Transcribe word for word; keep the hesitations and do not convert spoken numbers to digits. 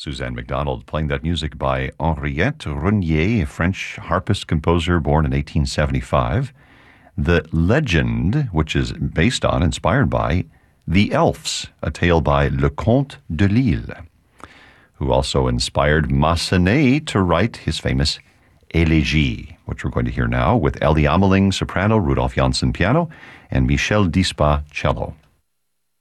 Suzanne MacDonald playing that music by Henriette Renier, a French harpist composer born in eighteen seventy-five. The legend, which is based on, inspired by, The Elves, a tale by Le Comte de Lille, who also inspired Massenet to write his famous Élégie, which we're going to hear now with Ellie Ameling, soprano, Rudolf Janssen, piano, and Michel Dispa, cello.